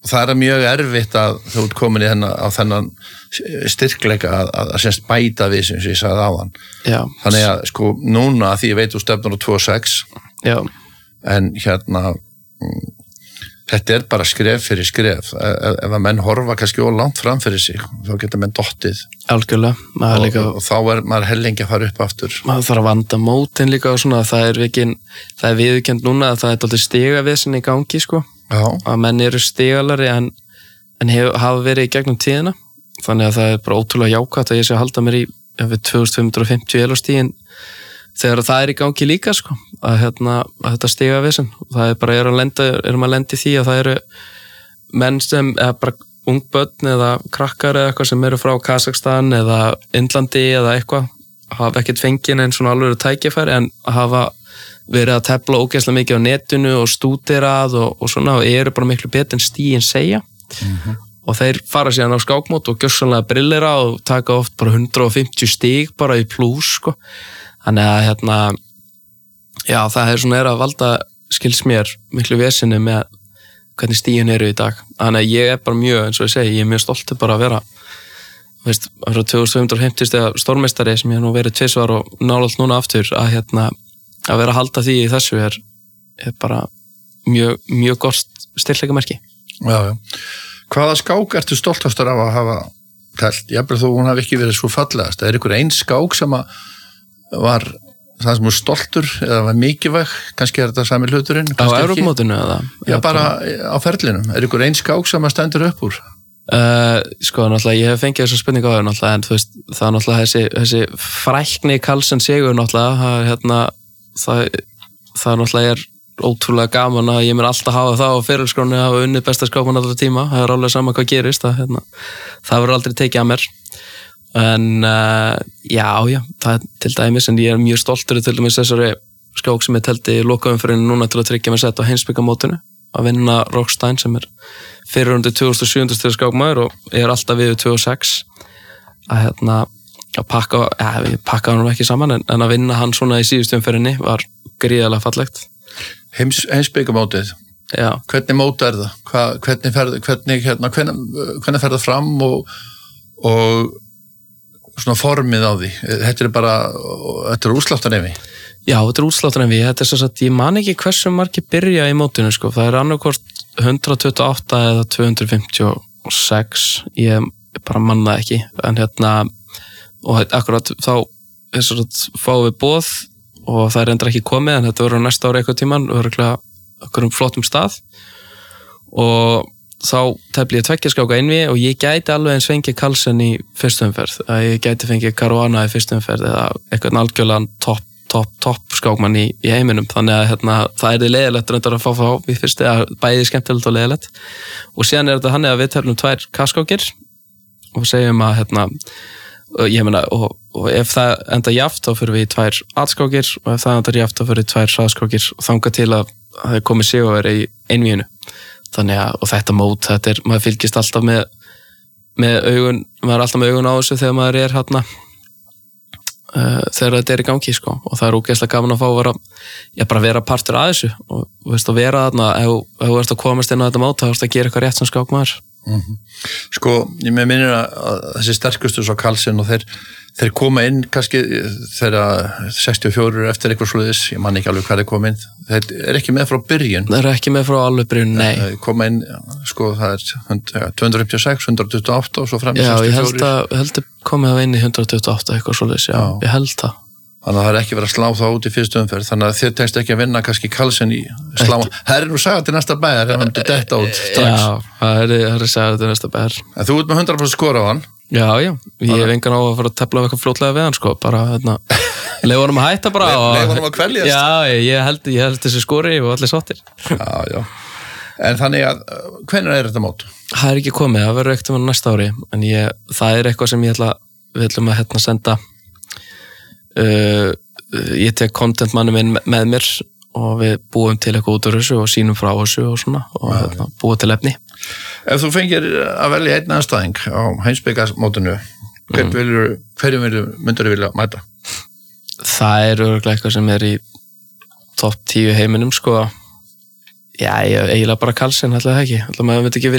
það mjög erfitt að þú ert komin í á þennan styrkleika að semst bæta við sem ég sagði áðan. Já. Þannig að sko núna því ég veit þú stefnur á 2.6 Já. En þetta bara skref fyrir skref ef að menn horfa kannski langt fram fyrir sig þá geta menn dottið algjörlega og þá maður hellingi að fara upp aftur maður þarf að vanda mótin líka og svona það er viðurkennt núna að það er dálítið stigavesen í gangi sko. Já. Að menn eru stigalari en hafa verið í gegnum tíðina þannig að það er bara ótrúlega jákvætt að ég sé að halda mér í 2550 elostíðin þegar það er í gangi líka sko, að þetta stigavesen það er bara erum að lenda í því að það eru menn sem bara ungbörn eða krakkar eða eitthvað sem eru frá Kazakstan eða Indlandi eða eitthvað hafa ekkert fengið en svona alveg tækifæri en hafa verið að tefla ógeðslega mikið á netinu og stúderað og svona og eru bara miklu betur en stigin segja og þeir fara síðan á skákmót og gjörsamlega brillera og taka oft bara 150 stig bara í plús sko. Þannig að já það er svona að valda skils mér miklu vesinni með hvernig stigin eru í dag. Þannig að ég er bara mjög eins og ég segi, ég er mjög stoltur bara að vera veist, frá 2550 stiga stórmeistari sem ég nú verið 2 svar og nálægt núna aftur að vera að halda því í þessu er bara mjög gott styrkleikamerki. Já. Hvaða skák ertu stoltastur af að hafa telt? Jafnvel þó hún hafi ekki verið svo fallegast. Er ykkur ein skák sem var það sem er stoltur eða var mikilvæg? Kannski þetta sami hluturinn? Á Evrópumótinu eða? Já, bara á ferlinum. Er ykkur ein skák sem stendur upp úr? Sko, náttúrulega, ég hef fengið þessa spurningu á þau náttúrulega, en þú veist, það er náttúrulega þessi frækni Carlsen sigur náttúrulega, það náttúrulega er ótrúlega gaman að ég mér alltaf hafa það á ferilskráni að hafa unnið besta skákmann allra tíma, það er alveg sama hvað gerist það verður aldrei tekið að mér en já, það er til dæmis en ég er mjög stoltur til dæmis þessari skák sem ég teldi í lokaumferðinni núna til að tryggja mér sett á heimsbyggamótinu að vinna Rockstein sem er fyrirhundi 2007 stiga skákmaður og ég er alltaf við 2006 að pakka hann ekki saman en að vinna hann svona í síðustu umferðinni var gríðarlega fallegt. Heimsbyggamótið, hvernig mót er það? Hvernig fer það fram og svona formið á því? Þetta er útsláttarnemi? Já, þetta er útsláttarnemi. Þetta er svo að ég man ekki hversu margir byrja í mótinu sko. Það er annarkvort 128 eða 256 ég bara manna ekki en og akkurat þá fáum við boð og það er endur ekki komið en þetta verður næsta ári eitthvað tíman og verður flottum stað og þá tefli ég 2 skáka einvi og ég gæti alveg eins fengið Carlsen í fyrstu umferð að ég gæti fengið Caruana í fyrstu umferð eða eitthvað algjörlegan topp skákmann í heiminum þannig að það er leiðilegt reyndar að fá í fyrstu bæði skemmtilegt og leiðilegt og síðan er þetta þannig að við teflum 2 kaskákir og segjum að ég meina og ef það enda jaft þá fyrir við í 2 atskákir og ef það enda jaft þá fyrir við 2 hraðskákir og þangað til að það er komið sig og er í einvíinu þannig að og þetta mót maður fylgist alltaf með augun maður er alltaf með augun á þessu þegar maður er þegar þetta er í gangi sko og það er ógeðslega gaman að fá að vera partur að þessu og veist að vera þarna ef þú ert að komast inn á þetta mót þá ertu að gera eitthvað rétt sem skákmaður. Sko, ég minnir að þessi sterkustu svo Carlsen og þeir koma inn kannski þegar 64 eftir eitthvað svoleiðis, ég man ekki alveg hvað þeir koma inn þeir eru ekki með frá byrjun þeir eru ekki með frá alveg byrjun, nei þeir koma inn, sko, það er 256, 128 og svo frem 64 Já, ég held að komið að inn í 128 eitthvað svoleiðis, já, ég held það Þannig að það er ekki verið að slá það út í fyrstu umferð þannig að þér tekst ekki að vinna kannski Carlsen í slá. Það er nú sagði til næsta bæjar ef hann myndi detta út strax. Já, það er sagði til næsta bæjar. En þú ert með 100% skora á hann? Já, ég hef engan á að fara að tefla eitthvað fljótlega við hann sko, bara leifa honum að hætta bara leifa honum að kveljast. Já, ég held þessi skori og allir sáttir. Já. En þannig að hvenær er þetta mót? Það er ekki komið, það verður ekkert næsta ári en það er eitthvað sem við ætlum að senda ég tek content manni minn með mér og við búum til eitthvað út af þessu og sínum frá þessu og svona og búum til efni. Ef þú fengir að velja einn anstæðing á heimsbyggamótinu hverjum myndur þú vilja mæta? Það er örugglega eitthvað sem er í topp 10 heiminum sko. Já, eiginlega bara Carlsen, ætla það ekki. Ætla maður myndi ekki vilja